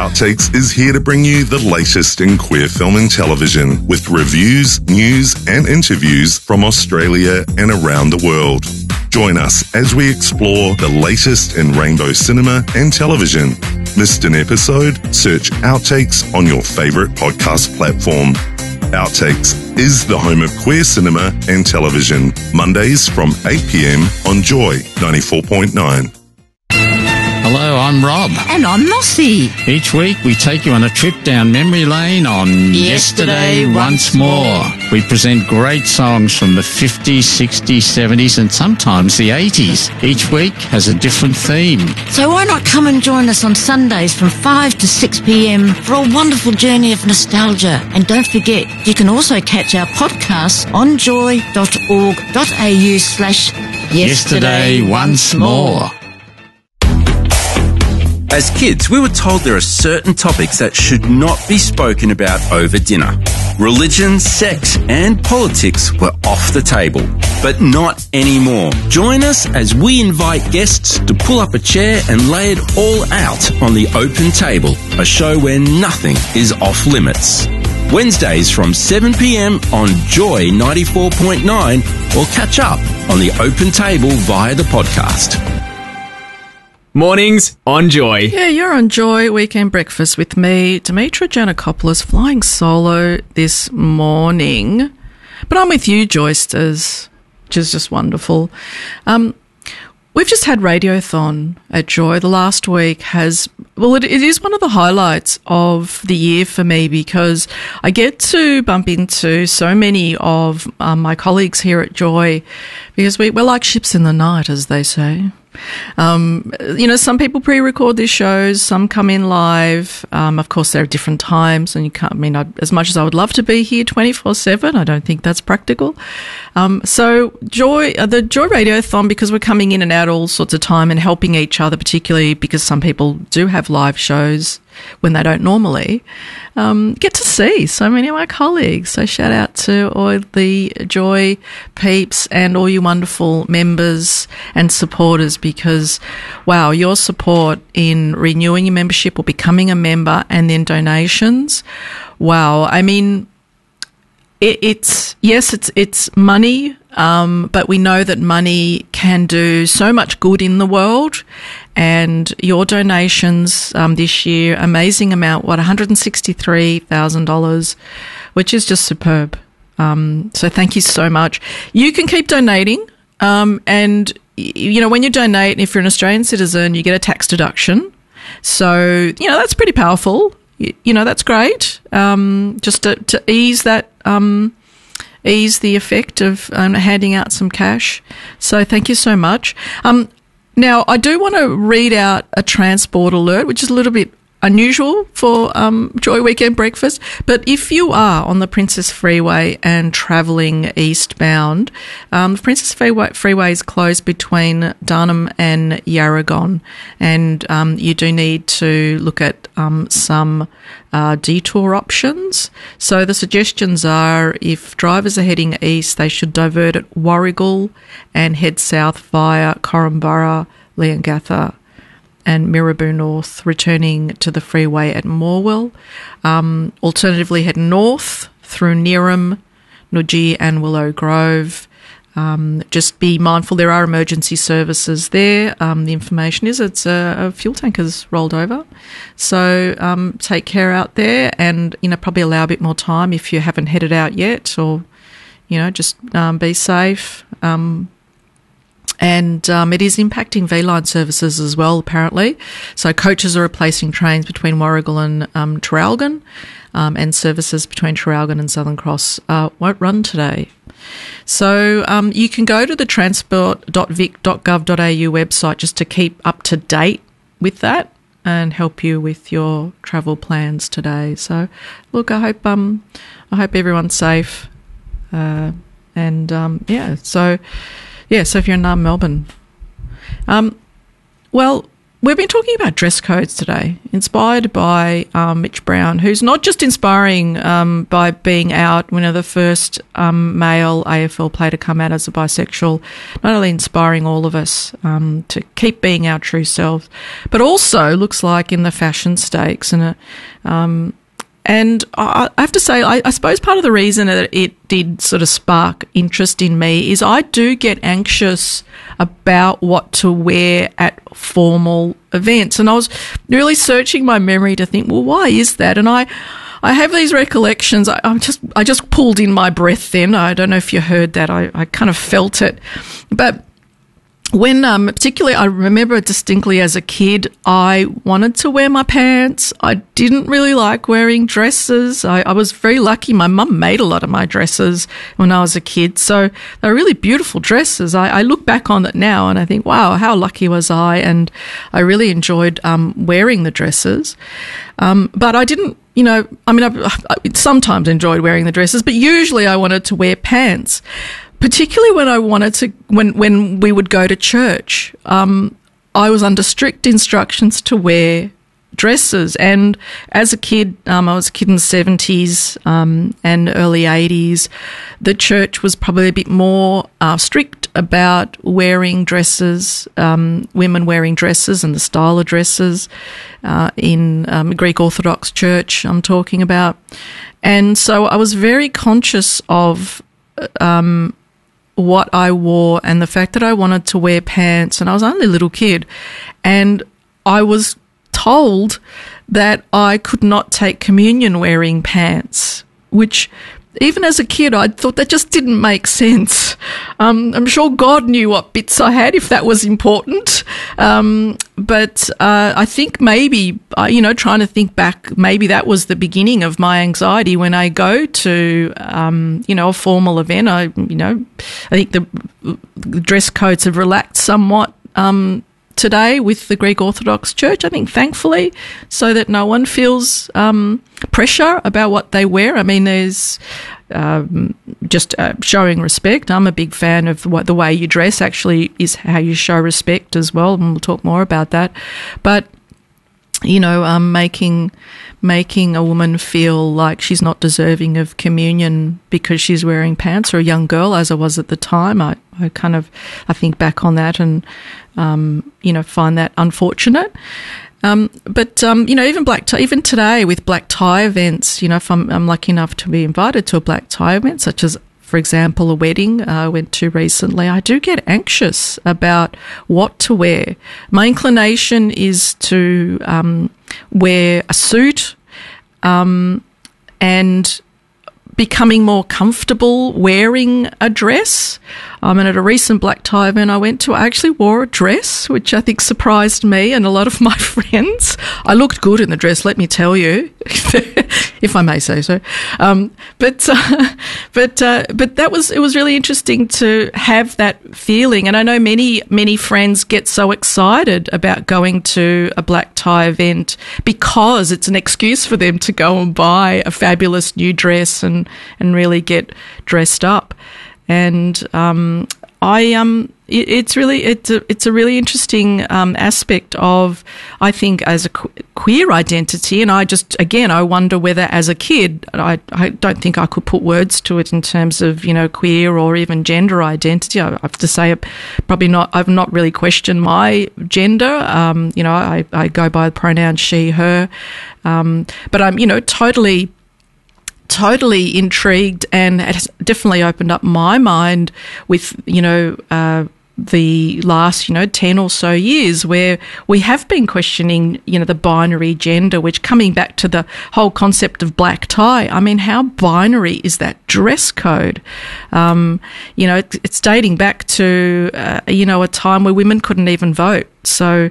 Outtakes is here to bring you the latest in queer film and television with reviews, news and interviews from Australia and around the world. Join us as we explore the latest in rainbow cinema and television. Missed an episode? Search Outtakes on your favourite podcast platform. Outtakes is the home of queer cinema and television. Mondays from 8 p.m. on Joy 94.9. Hello, I'm Rob. And I'm Mossy. Each week we take you on a trip down memory lane on Yesterday Once More. We present great songs from the 50s, 60s, 70s and sometimes the 80s. Each week has a different theme. So why not come and join us on Sundays from 5 to 6 p.m. for a wonderful journey of nostalgia. And don't forget, you can also catch our podcasts on joy.org.au/Yesterday Once More. As kids, we were told there are certain topics that should not be spoken about over dinner. Religion, sex and politics were off the table, but not anymore. Join us as we invite guests to pull up a chair and lay it all out on the open table, a show where nothing is off limits. Wednesdays from 7 p.m. on Joy 94.9 or catch up on the open table via the podcast. Mornings on Joy. Yeah, you're on Joy Weekend Breakfast with me, Demetra Giannakopoulos, flying solo this morning. But I'm with you, Joysters, which is just wonderful. We've just had Radiothon at Joy. The last week it is one of the highlights of the year for me because I get to bump into so many of my colleagues here at Joy because we're like ships in the night, as they say. Some people pre-record their shows, some come in live. Of course, there are different times, and you can't. As much as I would love to be here 24/7, I don't think that's practical. So the Joy Radiothon, because we're coming in and out all sorts of time and helping each other, particularly because some people do have live shows when they don't normally, get to see so many of my colleagues. So shout out to all the Joy peeps and all you wonderful members and supporters because, wow, your support in renewing your membership or becoming a member and then donations, wow. I mean, it's money, but we know that money can do so much good in the world. And your donations this year, amazing amount, $163,000, which is just superb. So thank you so much. You can keep donating, and when you donate, if you're an Australian citizen, you get a tax deduction. So that's pretty powerful. That's great. Just to ease that. Ease the effect of handing out some cash. So thank you so much. Now, I do want to read out a transport alert, which is a little bit unusual for Joy Weekend Breakfast. But if you are on the Princess Freeway and travelling eastbound, the Princess Freeway is closed between Dunham and Yarragon, and you do need to look at some detour options. So the suggestions are, if drivers are heading east, they should divert at Warrigal and head south via Korumburra, Leongatha and Mirraboo North, returning to the freeway at Morwell. Alternatively, head north through Neerim, Nudgee and Willow Grove. Just be mindful there are emergency services there. The information is it's a fuel tanker's rolled over. So take care out there and, probably allow a bit more time if you haven't headed out yet, or, just be safe. And it is impacting V-Line services as well, apparently. So coaches are replacing trains between Warrigal and Traralgon, and services between Traralgon and Southern Cross won't run today. So you can go to the transport.vic.gov.au website just to keep up to date with that and help you with your travel plans today. So, look, I hope everyone's safe, So if you're in Melbourne, we've been talking about dress codes today, inspired by Mitch Brown, who's not just inspiring by being out, the first male AFL player to come out as a bisexual, not only inspiring all of us to keep being our true selves, but also looks like in the fashion stakes. And I have to say, I suppose part of the reason that it did sort of spark interest in me is I do get anxious about what to wear at formal events. And I was really searching my memory to think, well, why is that? And I have these recollections. I just pulled in my breath then. I don't know if you heard that. I kind of felt it. But when, particularly, I remember distinctly as a kid, I wanted to wear my pants. I didn't really like wearing dresses. I was very lucky. My mum made a lot of my dresses when I was a kid. So they were really beautiful dresses. I look back on it now and I think, wow, how lucky was I? And I really enjoyed wearing the dresses. But I didn't, I sometimes enjoyed wearing the dresses, but usually I wanted to wear pants. Particularly when I wanted to, when we would go to church, I was under strict instructions to wear dresses. And as a kid, I was a kid in the 70s and early 80s, the church was probably a bit more strict about wearing dresses, women wearing dresses and the style of dresses in Greek Orthodox Church I'm talking about. And so I was very conscious of what I wore and the fact that I wanted to wear pants, and I was only a little kid, and I was told that I could not take communion wearing pants, which even as a kid I thought that just didn't make sense. I'm sure God knew what bits I had if that was important, but I think maybe, trying to think back, maybe that was the beginning of my anxiety when I go to, a formal event. I think the dress codes have relaxed somewhat today with the Greek Orthodox Church, I think, thankfully, so that no one feels pressure about what they wear. I mean, there's just showing respect. I'm a big fan of the way you dress actually is how you show respect as well, and we'll talk more about that. But making a woman feel like she's not deserving of communion because she's wearing pants, or a young girl, as I was at the time, I think back on that and, find that unfortunate. But even today with black tie events, if I'm lucky enough to be invited to a black tie event, such as, for example, a wedding I went to recently, I do get anxious about what to wear. My inclination is to wear a suit and becoming more comfortable wearing a dress. And at a recent black tie event I went to, I actually wore a dress, which I think surprised me and a lot of my friends. I looked good in the dress, let me tell you, if I may say so. But it was really interesting to have that feeling. And I know many friends get so excited about going to a black tie event because it's an excuse for them to go and buy a fabulous new dress and really get dressed up. And it's a really interesting aspect of, I think, as a queer identity. And I wonder whether as a kid, I don't think I could put words to it in terms of, queer or even gender identity. I have to say, probably not. I've not really questioned my gender. I go by the pronoun she, her. But I'm, totally intrigued, and it has definitely opened up my mind with, the last, 10 or so years where we have been questioning, the binary gender, which, coming back to the whole concept of black tie, I mean, how binary is that dress code? It's dating back to, a time where women couldn't even vote. So,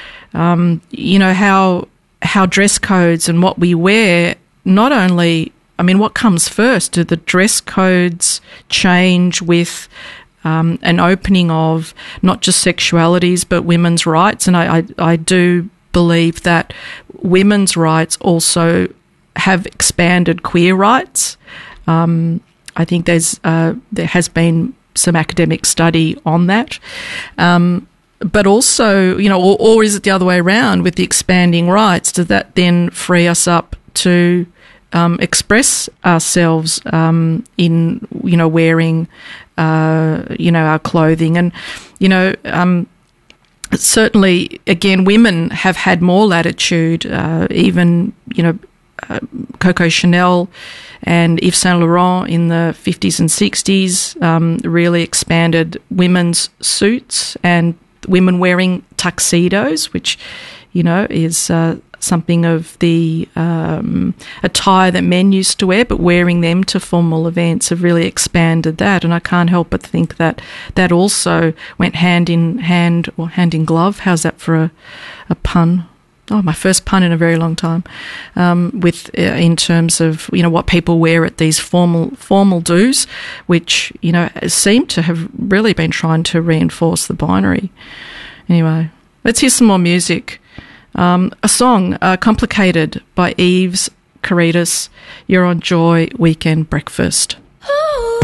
how dress codes and what we wear, not only, what comes first? Do the dress codes change with an opening of not just sexualities but women's rights? And I do believe that women's rights also have expanded queer rights. I think there has been some academic study on that. but also, or is it the other way around with the expanding rights? Does that then free us up to express ourselves in, wearing, our clothing? And, certainly, again, women have had more latitude, even, Coco Chanel and Yves Saint Laurent in the 50s and 60s really expanded women's suits and women wearing tuxedos, which, is something of the attire that men used to wear, but wearing them to formal events have really expanded that. And I can't help but think that that also went hand in hand, or hand in glove. How's that for a pun? Oh, my first pun in a very long time. In terms of what people wear at these formal do's, which seem to have really been trying to reinforce the binary. Anyway, let's hear some more music. A song, Complicated by Eves Caritas. You're on Joy Weekend Breakfast. Ooh.